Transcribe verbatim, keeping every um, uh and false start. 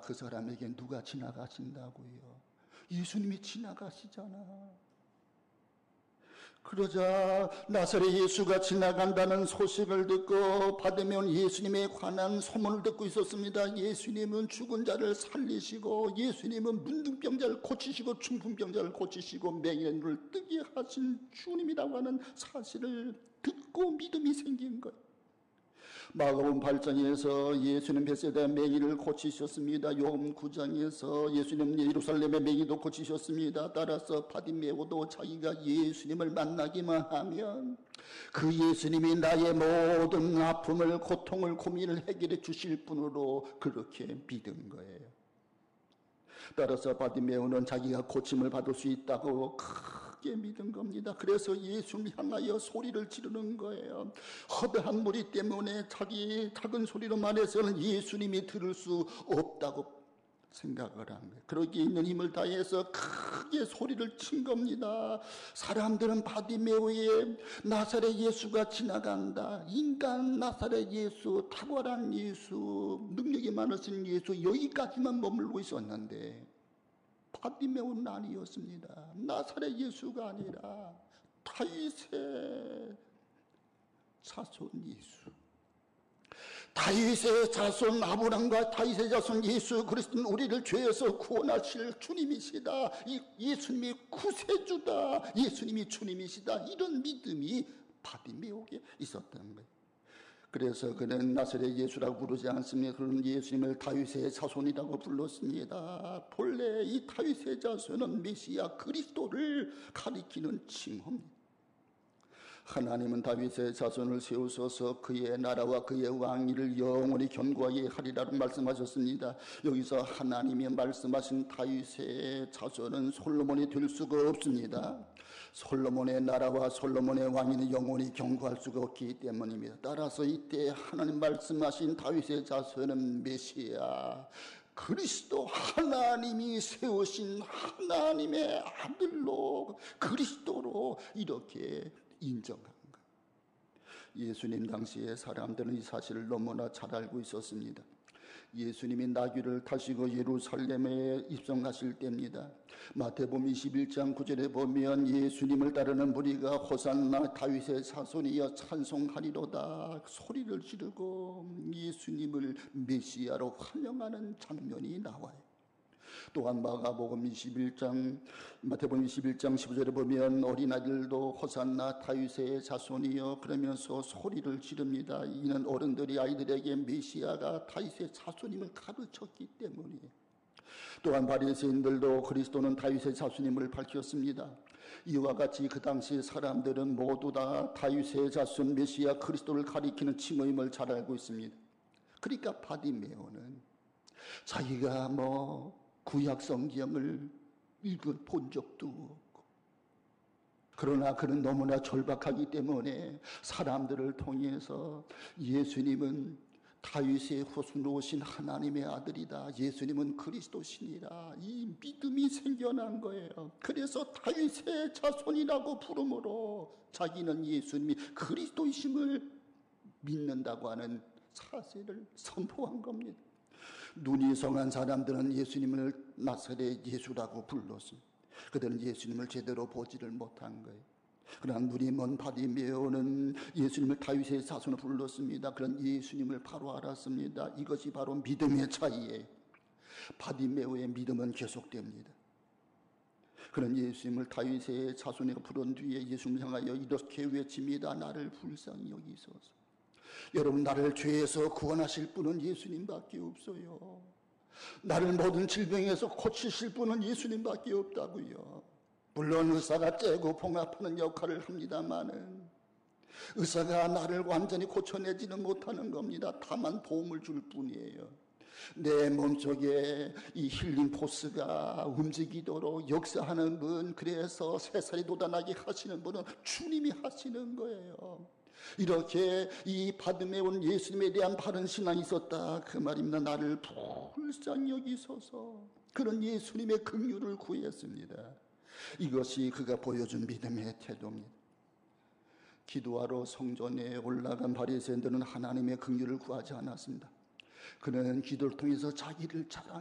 그러자 그 사람에게 누가 지나가신다고요? 예수님이 지나가시잖아. 그러자 나사렛 예수가 지나간다는 소식을 듣고 바디메오는 예수님에 관한 소문을 듣고 있었습니다. 예수님은 죽은 자를 살리시고, 예수님은 문둥병자를 고치시고, 중풍병자를 고치시고, 맹인의 눈을 뜨게 하신 주님이라고 하는 사실을 듣고 믿음이 생긴 거예요. 마가복음 팔 장에서 예수님 벳세다 맹인을 고치셨습니다. 요한 구 장에서 예수님 예루살렘의 맹인도 고치셨습니다. 따라서 바디메오도 자기가 예수님을 만나기만 하면 그 예수님이 나의 모든 아픔을, 고통을, 고민을 해결해 주실 분으로 그렇게 믿은 거예요. 따라서 바디메오는 자기가 고침을 받을 수 있다고 크게 믿은 겁니다. 그래서 예수님을 향하여 소리를 지르는 거예요. 허다한 무리 때문에 자기 작은 소리로 말해서는 예수님이 들을 수 없다고 생각을 한 거예요. 그러기에 있는 힘을 다해서 크게 소리를 친 겁니다. 사람들은 바디메오의 나사렛 예수가 지나간다, 인간 나사렛 예수, 탁월한 예수, 능력이 많으신 예수, 여기까지만 머물고 있었는데 바디메오는 아니었습니다. 나사렛 예수가 아니라 다윗의 자손 예수, 다윗의 자손 아브람과 다윗의 자손 예수 그리스도는 우리를 죄에서 구원하실 주님이시다. 예수님이 구세주다. 예수님이 주님이시다. 이런 믿음이 바디메오에게 있었던 거예요. 그래서 그는 나사렛 예수라고 부르지 않습니다. 그는 예수님을 다윗의 자손이라고 불렀습니다. 본래 이 다윗의 자손은 메시아 그리스도를 가리키는 칭호입니다. 하나님은 다윗의 자손을 세우셔서 그의 나라와 그의 왕위를 영원히 견고하게 하리라고 말씀하셨습니다. 여기서 하나님이 말씀하신 다윗의 자손은 솔로몬이 될 수가 없습니다. 솔로몬의 나라와 솔로몬의 왕위는 영원히 견고할 수가 없기 때문입니다. 따라서 이때 하나님 말씀하신 다윗의 자손은 메시아 그리스도, 하나님이 세우신 하나님의 아들로, 그리스도로 이렇게 인정한 것. 예수님 당시에 사람들은 이 사실을 너무나 잘 알고 있었습니다. 예수님이 나귀를 타시고 예루살렘에 입성하실 때입니다. 마태복음 이십일 장 구 절에 보면 예수님을 따르는 무리가 호산나 다윗의 자손이여 찬송하리로다 소리를 지르고 예수님을 메시아로 환영하는 장면이 나와요. 또한 마가복음 이십일 장, 마태복음 이십일 장 십오 절에 보면 어린아이들도 호산나 다윗의 자손이여 그러면서 소리를 지릅니다. 이는 어른들이 아이들에게 메시아가 다윗의 자손임을 가르쳤기 때문이에요. 또한 바리새인들도 그리스도는 다윗의 자손임을 밝혔습니다. 이와 같이 그 당시 사람들은 모두 다 다윗의 자손 메시아 그리스도를 가리키는 칭호임을 잘 알고 있습니다. 그러니까 바디메오는 자기가 뭐 구약 성경을 읽은 본 적도 없고, 그러나 그는 너무나 절박하기 때문에 사람들을 통해서 예수님은 다윗의 후손으로 오신 하나님의 아들이다, 예수님은 그리스도시니라, 이 믿음이 생겨난 거예요. 그래서 다윗의 자손이라고 부르므로 자기는 예수님이 그리스도이심을 믿는다고 하는 사실을 선포한 겁니다. 눈이 성한 사람들은 예수님을 나사렛 예수라고 불렀습니다. 그들은 예수님을 제대로 보지를 못한 거예요. 그러나 눈이 먼 바디메오는 예수님을 다윗의 자손으로 불렀습니다. 그런 예수님을 바로 알았습니다. 이것이 바로 믿음의 차이예요. 바디메오의 믿음은 계속됩니다. 그런 예수님을 다윗의 자손이라고 부른 뒤에 예수님을 향하여 이렇게 외칩니다. 나를 불쌍히 여기소서. 여러분, 나를 죄에서 구원하실 분은 예수님밖에 없어요. 나를 모든 질병에서 고치실 분은 예수님밖에 없다고요. 물론 의사가 째고 봉합하는 역할을 합니다마는 의사가 나를 완전히 고쳐내지는 못하는 겁니다. 다만 도움을 줄 뿐이에요. 내 몸속에 이 힐링 포스가 움직이도록 역사하는 분, 그래서 새살이 돋아나게 하시는 분은 주님이 하시는 거예요. 이렇게 이 바디메오는 예수님에 대한 바른 신앙이 있었다 그 말입니다. 나를 불쌍히 여기소서. 그런 예수님의 긍휼을 구했습니다. 이것이 그가 보여준 믿음의 태도입니다. 기도하러 성전에 올라간 바리새인들은 하나님의 긍휼을 구하지 않았습니다. 그는 기도를 통해서 자기를 자랑